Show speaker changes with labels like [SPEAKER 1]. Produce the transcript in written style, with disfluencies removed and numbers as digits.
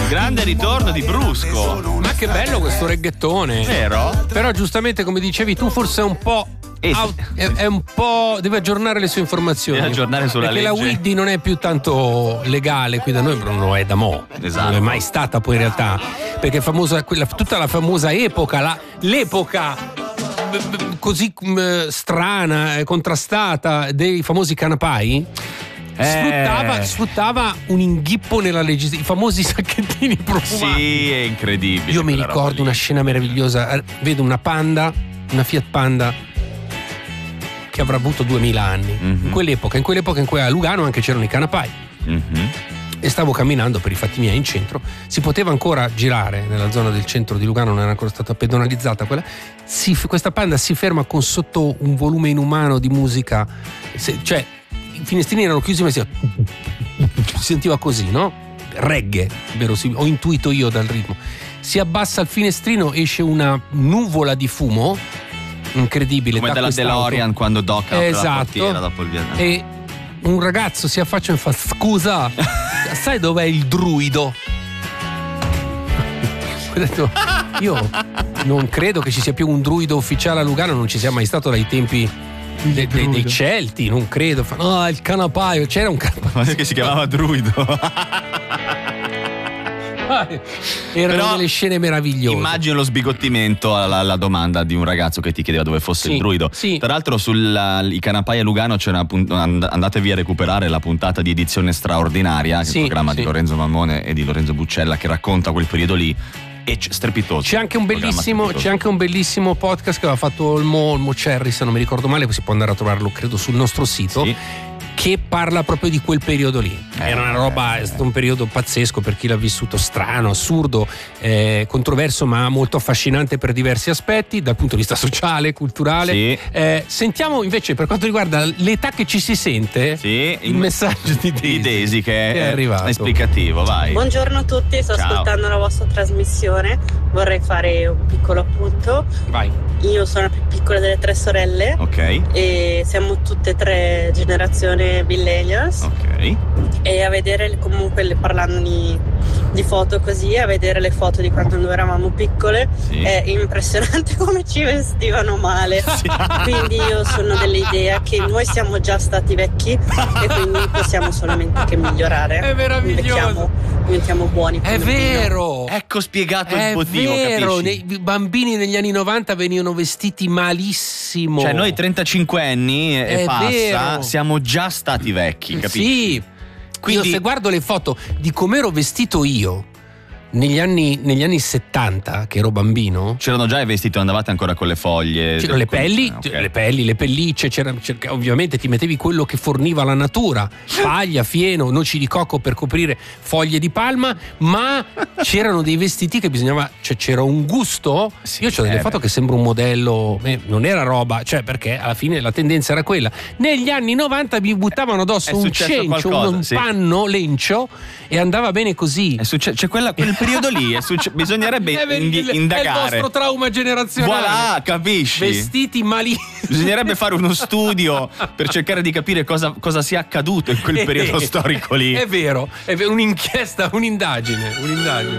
[SPEAKER 1] Grande ritorno di Brusco.
[SPEAKER 2] Ma che bello questo reggaetone.
[SPEAKER 1] Vero?
[SPEAKER 2] Però giustamente, come dicevi tu, forse è un po'. È un po'. Deve aggiornare le sue informazioni.
[SPEAKER 1] Deve aggiornare sulla
[SPEAKER 2] perché
[SPEAKER 1] legge.
[SPEAKER 2] la Widdy non è più tanto legale qui da noi, però non lo è da mo'.
[SPEAKER 1] Esatto.
[SPEAKER 2] Non è mai stata poi in realtà. Perché tutta la famosa epoca, l'epoca così strana, contrastata dei famosi canapai. Sfruttava un inghippo nella legislazione, i famosi sacchettini profumati.
[SPEAKER 1] Sì, è incredibile.
[SPEAKER 2] Io mi ricordo una scena meravigliosa. Vedo una Fiat Panda che avrà avuto 2000 anni. In quell'epoca in cui a Lugano anche c'erano i canapai. E stavo camminando per i fatti miei in centro. Si poteva ancora girare nella zona del centro di Lugano, non era ancora stata pedonalizzata quella. Questa Panda si ferma con sotto un volume inumano di musica, cioè i finestrini erano chiusi, ma si sentiva così, no? Reggae, ho intuito io dal ritmo. Si abbassa il finestrino, esce una nuvola di fumo incredibile,
[SPEAKER 1] come dalla DeLorean quando Doc apre la portiera dopo il viaggio.
[SPEAKER 2] E un ragazzo si affaccia e fa: scusa, sai dov'è il druido? Ho detto: io non credo che ci sia più un druido ufficiale a Lugano, non ci sia mai stato dai tempi dei Celti, non credo. No, il canapaio, c'era un canapaio
[SPEAKER 1] che si chiamava druido.
[SPEAKER 2] Erano delle scene meravigliose.
[SPEAKER 1] Immagino lo sbigottimento alla domanda di un ragazzo che ti chiedeva dove fosse il druido.
[SPEAKER 2] Sì.
[SPEAKER 1] Tra l'altro i canapai a Lugano c'è andatevi a recuperare la puntata di Edizione Straordinaria, che è il programma di Lorenzo Mammone e di Lorenzo Buccella, che racconta quel periodo lì. E strepitoso.
[SPEAKER 2] C'è anche un bellissimo podcast che aveva fatto il Mo Cherry, se non mi ricordo male, si può andare a trovarlo credo sul nostro sito. Sì. Che parla proprio di quel periodo lì. Era una roba, è stato un periodo pazzesco per chi l'ha vissuto, strano, assurdo, controverso, ma molto affascinante per diversi aspetti, dal punto di vista sociale, culturale.
[SPEAKER 1] Sì.
[SPEAKER 2] Sentiamo invece, per quanto riguarda l'età che ci si sente, il messaggio di
[SPEAKER 1] Daisy che
[SPEAKER 2] è arrivato.
[SPEAKER 1] Esplicativo, vai.
[SPEAKER 3] Buongiorno a tutti, sto ascoltando la vostra trasmissione. Vorrei fare un piccolo appunto.
[SPEAKER 2] Vai.
[SPEAKER 3] Io sono la più piccola delle 3 sorelle.
[SPEAKER 1] Ok.
[SPEAKER 3] E siamo tutte e 3 generazione millennials.
[SPEAKER 1] Ok.
[SPEAKER 3] E a vedere comunque, parlando di foto così, a vedere le foto di quando noi eravamo piccole, è impressionante come ci vestivano male. Quindi io sono dell'idea che noi siamo già stati vecchi e quindi possiamo solamente che migliorare.
[SPEAKER 2] È meraviglioso.
[SPEAKER 3] Diventiamo buoni.
[SPEAKER 2] È vero.
[SPEAKER 1] Ecco spiegato il motivo.
[SPEAKER 2] È vero.
[SPEAKER 1] Capisci?
[SPEAKER 2] I bambini negli anni 90 venivano vestiti malissimo.
[SPEAKER 1] Cioè noi 35 anni e passa,
[SPEAKER 2] vero.
[SPEAKER 1] siamo già stati vecchi, capisci?
[SPEAKER 2] Sì. Quindi io se guardo le foto di come ero vestito io negli anni 70, che ero bambino,
[SPEAKER 1] c'erano già i vestiti, andavate ancora con le foglie,
[SPEAKER 2] c'erano le pelli, le pellicce, ovviamente ti mettevi quello che forniva la natura, paglia, fieno, noci di cocco per coprire, foglie di palma, ma c'erano dei vestiti che bisognava, cioè c'era un gusto. Io ho delle foto che sembra un modello, non era roba, cioè perché alla fine la tendenza era quella. Negli anni 90 mi buttavano addosso un cencio, un panno lencio e andava bene così.
[SPEAKER 1] C'è quel periodo lì, bisognerebbe indagare.
[SPEAKER 2] È il vostro trauma generazionale.
[SPEAKER 1] Voilà, capisci?
[SPEAKER 2] Vestiti malissimo.
[SPEAKER 1] Bisognerebbe fare uno studio per cercare di capire cosa sia accaduto in quel periodo storico lì.
[SPEAKER 2] È vero, un'inchiesta, un'indagine.